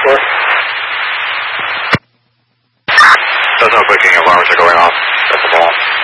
4. There's no clicking, alarms are going off. That's the ball.